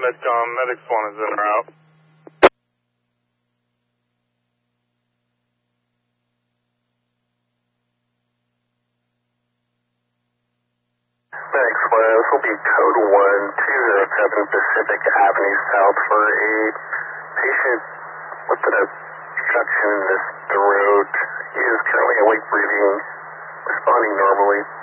Medcom, Medics 1 is in route. Medics 1, this will be code 1207 Pacific Avenue South for a patient with an obstruction in the throat. He is currently awake breathing, responding normally.